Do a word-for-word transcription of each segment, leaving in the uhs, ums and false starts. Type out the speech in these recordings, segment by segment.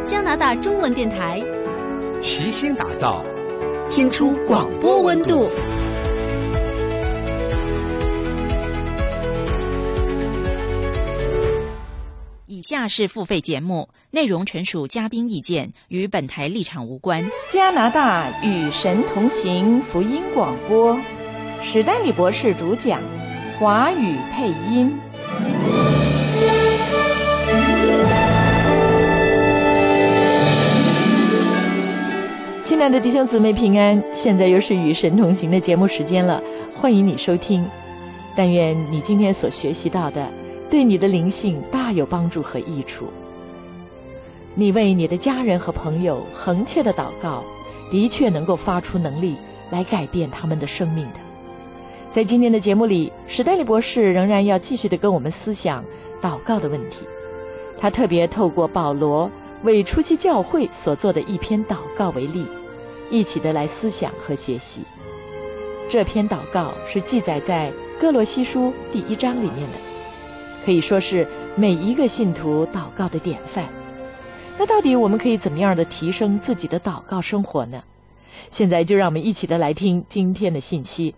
加拿大中文电台， 齐心打造， 听出广播温度。 以下是付费节目，内容纯属嘉宾意见，与本台立场无关。 加拿大与神同行福音广播，史丹利博士主讲，华语配音。亲爱的弟兄姊妹平安，现在又是与神同行的节目时间了，欢迎你收听。但愿你今天所学习到的对你的灵性大有帮助和益处。你为你的家人和朋友恒切的祷告，的确能够发出能力来改变他们的生命的。在今天的节目里，史代利博士仍然要继续的跟我们思想祷告的问题。他特别透过保罗为初期教会所做的一篇祷告为例，一起的来思想和学习。这篇祷告是记载在哥罗西书第一章里面的，可以说是每一个信徒祷告的典范。那到底我们可以怎么样的提升自己的祷告生活呢？现在就让我们一起的来听今天的信息。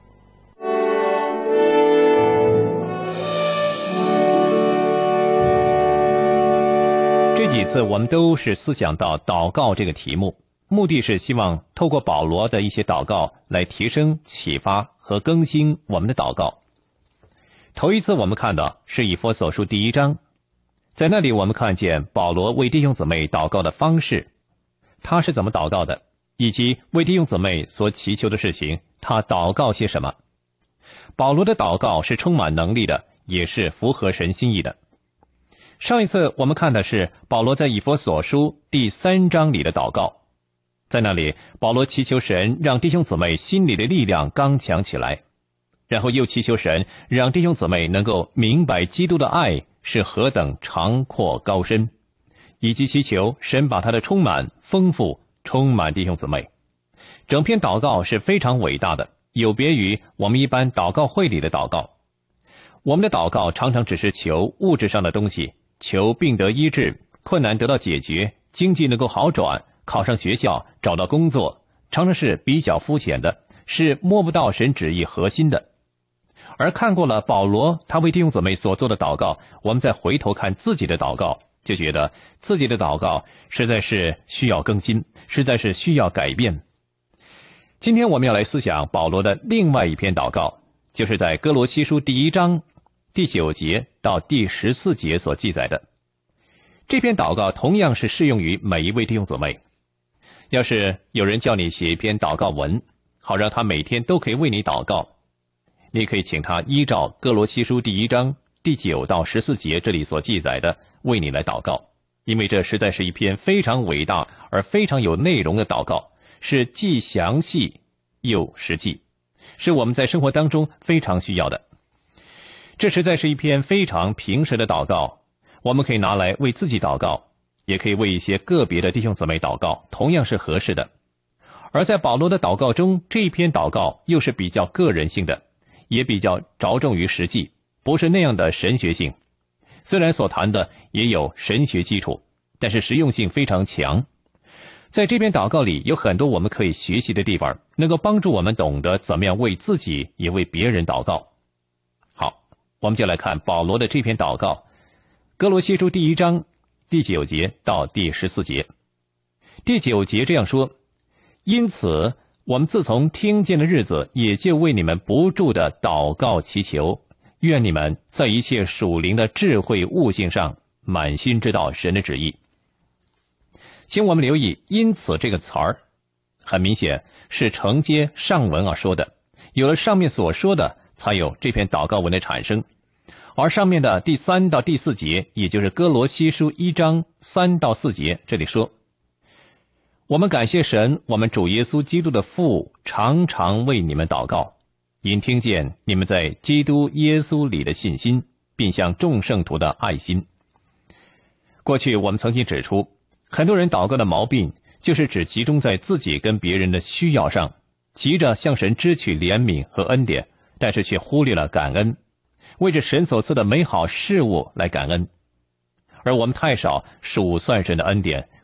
这几次我们都是思想到祷告这个题目，目的是希望透过保罗的一些祷告来提升、启发和更新我们的祷告。头一次我们看到是以弗所书第一章，在那里我们看见保罗为弟兄姊妹祷告的方式，他是怎么祷告的，以及为弟兄姊妹所祈求的事情，他祷告些什么。保罗的祷告是充满能力的，也是符合神心意的。上一次我们看的是保罗在以弗所书第三章里的祷告，在那里保罗祈求神让弟兄姊妹心里的力量刚强起来，然后又祈求神让弟兄姊妹能够明白基督的爱是何等长阔高深，以及祈求神把他的充满丰富充满弟兄姊妹。整篇祷告是非常伟大的，有别于我们一般祷告会里的祷告。我们的祷告常常只是求物质上的东西，求病得医治，困难得到解决，经济能够好转，考上学校，找到工作，常常是比较肤浅的，是摸不到神旨意核心的。而看过了保罗他为弟兄姊妹所做的祷告，我们再回头看自己的祷告，就觉得自己的祷告实在是需要更新，实在是需要改变。今天我们要来思想保罗的另外一篇祷告，就是在哥罗西书第一章第九节到第十四节所记载的。这篇祷告同样是适用于每一位弟兄姊妹。要是有人叫你写一篇祷告文，好让他每天都可以为你祷告，你可以请他依照哥罗西书第一章第九到十四节这里所记载的为你来祷告，因为这实在是一篇非常伟大而非常有内容的祷告，是既详细又实际，是我们在生活当中非常需要的。这实在是一篇非常平实的祷告，我们可以拿来为自己祷告，也可以为一些个别的弟兄姊妹祷告，同样是合适的。而在保罗的祷告中，这一篇祷告又是比较个人性的，也比较着重于实际，不是那样的神学性。虽然所谈的也有神学基础，但是实用性非常强。在这篇祷告里有很多我们可以学习的地方，能够帮助我们懂得怎么样为自己也为别人祷告。好，我们就来看保罗的这篇祷告，哥罗西书第一章第九节到第十四节。第九节这样说：因此我们自从听见的日子，也就为你们不住的祷告祈求，愿你们在一切属灵的智慧悟性上满心知道神的旨意。请我们留意因此这个词儿，很明显是承接上文而说的，有了上面所说的，才有这篇祷告文的产生。而上面的第三到第四节，也就是哥罗西书一章三到四节，这里说：我们感谢神，我们主耶稣基督的父，常常为你们祷告，因听见你们在基督耶稣里的信心，并向众圣徒的爱心。过去我们曾经指出，很多人祷告的毛病就是只集中在自己跟别人的需要上，急着向神支取怜悯和恩典，但是却忽略了感恩，为着神所赐的美好事物来感恩。而我们太少数算神的恩典，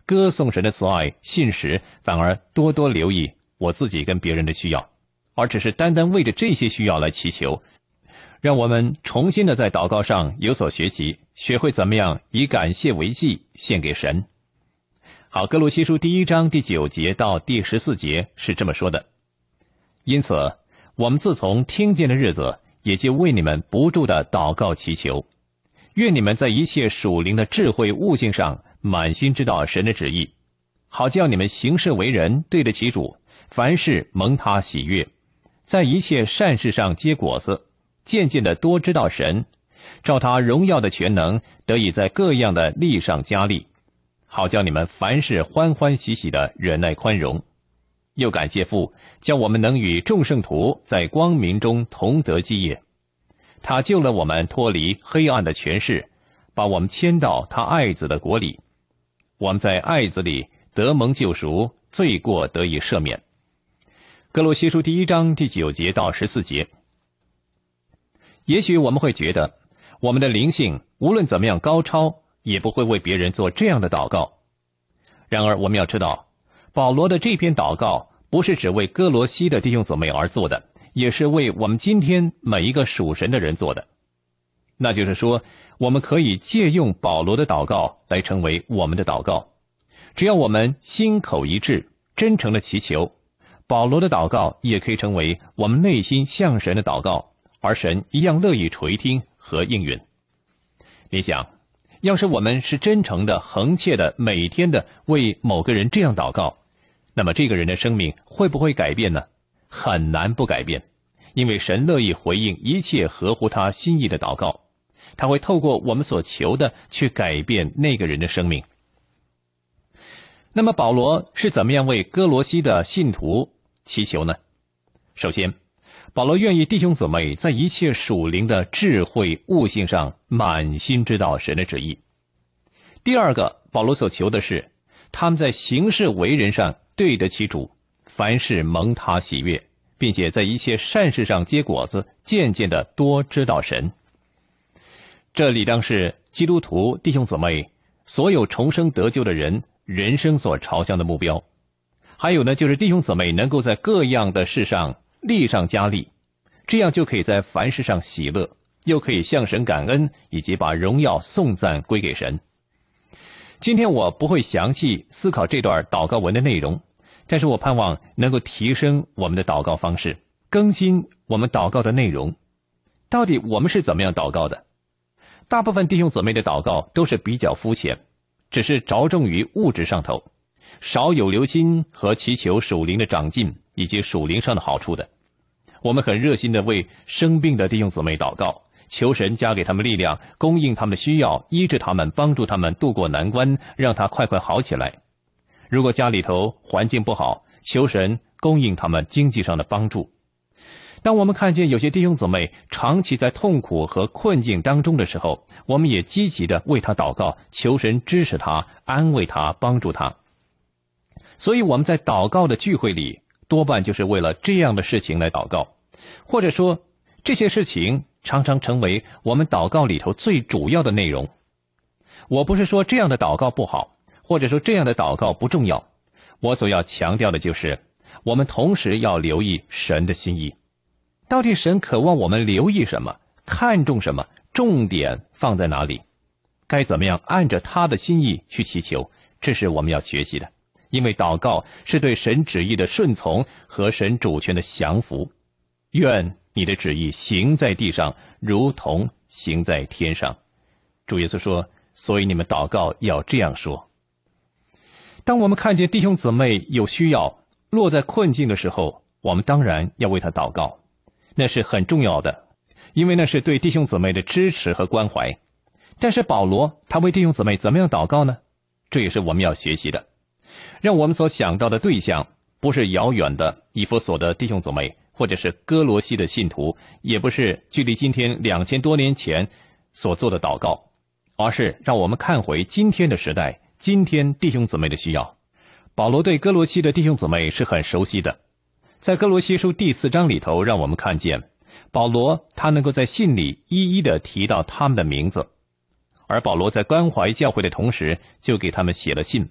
歌颂神的慈爱信实，反而多多留意我自己跟别人的需要，而只是单单为着这些需要来祈求。让我们重新的在祷告上有所学习，学会怎么样以感谢为祭献给神。好，哥罗西书第一章第九节到第十四节是这么说的：因此我们自从听见的日子，也就为你们不住的祷告祈求，愿你们在一切属灵的智慧悟性上满心知道神的旨意，好叫你们行事为人对得起主，凡事蒙他喜悦，在一切善事上结果子，渐渐的多知道神，照他荣耀的全能，得以在各样的力上加力，好叫你们凡事欢欢喜喜的忍耐宽容。又感谢父，叫我们能与众圣徒在光明中同得基业。他救了我们脱离黑暗的权势，把我们迁到他爱子的国里。我们在爱子里得蒙救赎，罪过得以赦免。哥罗西书第一章第九节到十四节。也许我们会觉得，我们的灵性无论怎么样高超，也不会为别人做这样的祷告。然而我们要知道，保罗的这篇祷告不是只为哥罗西的弟兄姊妹而做的，也是为我们今天每一个属神的人做的。那就是说，我们可以借用保罗的祷告来成为我们的祷告。只要我们心口一致，真诚的祈求，保罗的祷告也可以成为我们内心向神的祷告，而神一样乐意垂听和应允。你想，要是我们是真诚的、恒切的、每天的为某个人这样祷告，那么这个人的生命会不会改变呢？很难不改变，因为神乐意回应一切合乎他心意的祷告，他会透过我们所求的去改变那个人的生命。那么保罗是怎么样为哥罗西的信徒祈求呢？首先，保罗愿意弟兄姊妹在一切属灵的智慧悟性上满心知道神的旨意。第二个，保罗所求的是他们在行事为人上对得起主，凡事蒙他喜悦，并且在一切善事上结果子，渐渐的多知道神。这理当是基督徒弟兄姊妹所有重生得救的人人生所朝向的目标。还有呢，就是弟兄姊妹能够在各样的事上力上加力，这样就可以在凡事上喜乐，又可以向神感恩，以及把荣耀颂赞归给神。今天我不会详细思考这段祷告文的内容，但是我盼望能够提升我们的祷告方式，更新我们祷告的内容。到底我们是怎么样祷告的？大部分弟兄姊妹的祷告都是比较肤浅，只是着重于物质上头，少有留心和祈求属灵的长进以及属灵上的好处的。我们很热心的为生病的弟兄姊妹祷告，求神加给他们力量，供应他们的需要，医治他们，帮助他们渡过难关，让他快快好起来。如果家里头环境不好，求神供应他们经济上的帮助。当我们看见有些弟兄姊妹长期在痛苦和困境当中的时候，我们也积极的为他祷告，求神支持他，安慰他，帮助他。所以我们在祷告的聚会里，多半就是为了这样的事情来祷告，或者说这些事情常常成为我们祷告里头最主要的内容。我不是说这样的祷告不好，或者说这样的祷告不重要，我所要强调的就是我们同时要留意神的心意。到底神渴望我们留意什么，看重什么，重点放在哪里，该怎么样按着他的心意去祈求，这是我们要学习的。因为祷告是对神旨意的顺从和神主权的降服。愿你的旨意行在地上，如同行在天上。主耶稣说，所以你们祷告要这样说。当我们看见弟兄姊妹有需要，落在困境的时候，我们当然要为他祷告，那是很重要的，因为那是对弟兄姊妹的支持和关怀。但是保罗他为弟兄姊妹怎么样祷告呢？这也是我们要学习的。让我们所想到的对象不是遥远的以弗所的弟兄姊妹，或者是哥罗西的信徒，也不是距离今天两千多年前所做的祷告，而是让我们看回今天的时代，今天弟兄姊妹的需要。保罗对哥罗西的弟兄姊妹是很熟悉的，在哥罗西书第四章里头，让我们看见保罗他能够在信里一一的提到他们的名字，而保罗在关怀教会的同时，就给他们写了信。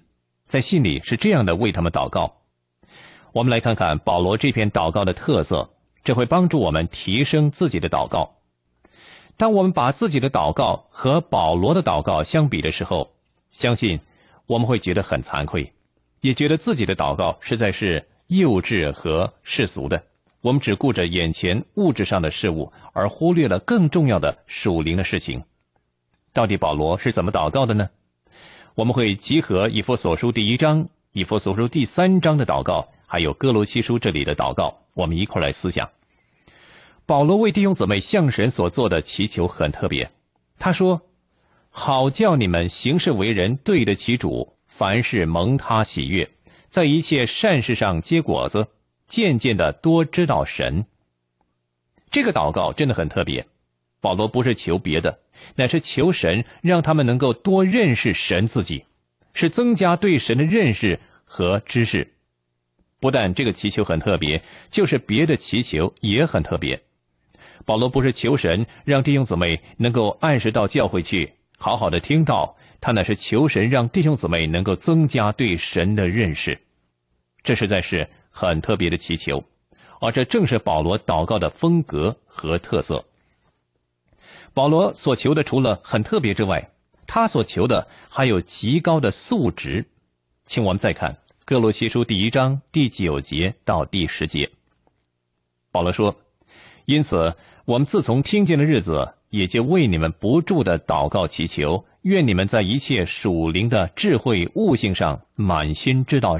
在信里是这样的为他们祷告。我们来看看保罗这篇祷告的特色，这会帮助我们提升自己的祷告。当我们把自己的祷告和保罗的祷告相比的时候，相信我们会觉得很惭愧，也觉得自己的祷告实在是幼稚和世俗的。我们只顾着眼前物质上的事物，而忽略了更重要的属灵的事情。到底保罗是怎么祷告的呢？我们会集合以弗所书第一章、以弗所书第三章的祷告，还有哥罗西书这里的祷告，我们一块来思想。保罗为弟兄姊妹向神所做的祈求很特别，他说：好叫你们行事为人对得起主，凡事蒙他喜悦，在一切善事上结果子，渐渐的多知道神。这个祷告真的很特别，保罗不是求别的，乃是求神让他们能够多认识神自己，是增加对神的认识和知识。不但这个祈求很特别，就是别的祈求也很特别。保罗不是求神让弟兄姊妹能够按时到教会去好好的听道，他乃是求神让弟兄姊妹能够增加对神的认识。这实在是很特别的祈求，而这正是保罗祷告的风格和特色。保罗所求的除了很特别之外，他所求的还有极高的素质。请我们再看哥罗西书第一章第九节到第十节。保罗说：因此我们自从听见的日子，也就为你们不住的祷告祈求，愿你们在一切属灵的智慧悟性上满心知道